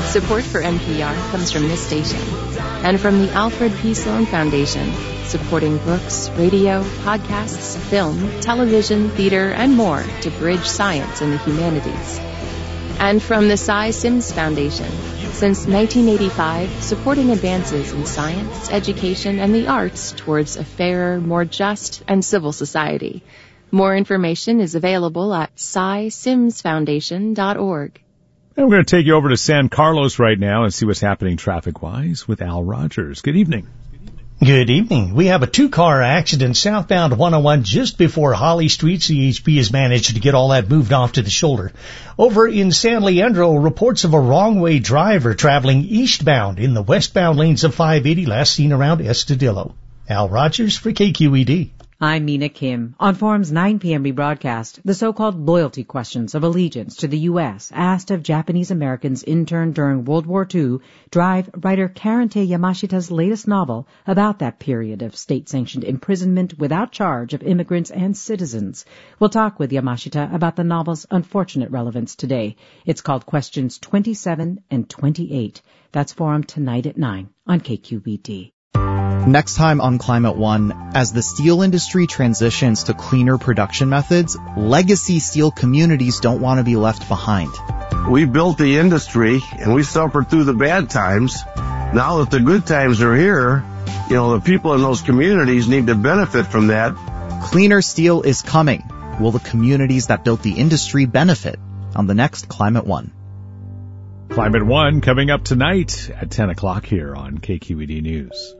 Support for NPR comes from this station and from the Alfred P. Sloan Foundation, supporting books, radio, podcasts, film, television, theater, and more to bridge science and the humanities. And from the Cy Sims Foundation, since 1985, supporting advances in science, education, and the arts towards a fairer, more just, and civil society. More information is available at cysimsfoundation.org. And we're going to take you over to San Carlos right now and see what's happening traffic-wise with Al Rogers. Good evening. Good evening. We have a two-car accident southbound 101 just before Holly Street. CHP has managed to get all that moved off to the shoulder. Over in San Leandro, reports of a wrong-way driver traveling eastbound in the westbound lanes of 580, last seen around Estudillo. Al Rogers for KQED. I'm Mina Kim. On Forum's 9 p.m. rebroadcast, the so-called loyalty questions of allegiance to the U.S. asked of Japanese Americans interned during World War II drive writer Karente Yamashita's latest novel about that period of state-sanctioned imprisonment without charge of immigrants and citizens. We'll talk with Yamashita about the novel's unfortunate relevance today. It's called Questions 27 and 28. That's Forum tonight at 9 on KQED. Next time on Climate One, as the steel industry transitions to cleaner production methods, legacy steel communities don't want to be left behind. We built the industry and we suffered through the bad times. Now that the good times are here, the people in those communities need to benefit from that. Cleaner steel is coming. Will the communities that built the industry benefit? On the next Climate One. Climate One coming up tonight at 10 o'clock here on KQED News.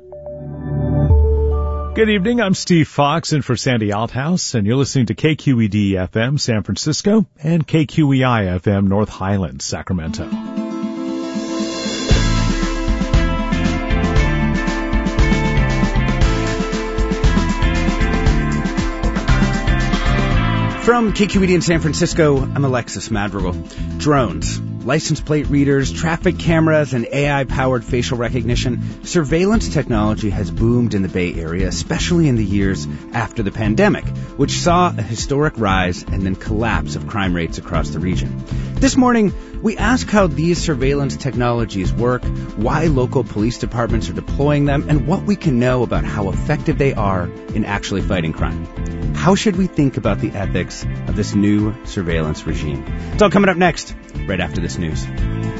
Good evening, I'm Steve Fox in for Sandy Althouse, and you're listening to KQED FM San Francisco and KQEI FM North Highlands, Sacramento. From KQED in San Francisco, I'm Alexis Madrigal. Drones, license plate readers, traffic cameras, and AI-powered facial recognition, surveillance technology has boomed in the Bay Area, especially in the years after the pandemic, which saw a historic rise and then collapse of crime rates across the region. This morning, we ask how these surveillance technologies work, why local police departments are deploying them, and what we can know about how effective they are in actually fighting crime. How should we think about the ethics of this new surveillance regime? It's all coming up next, right after this news.